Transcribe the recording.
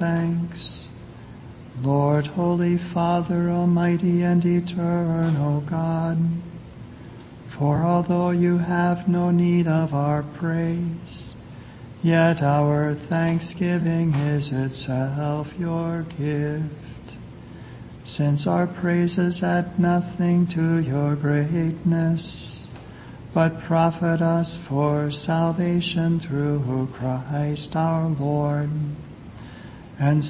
thanks. Lord, Holy Father, Almighty and eternal God, for although you have no need of our praise, yet our thanksgiving is itself your gift. Since our praises add nothing to your greatness, but profit us for salvation through Christ our Lord, and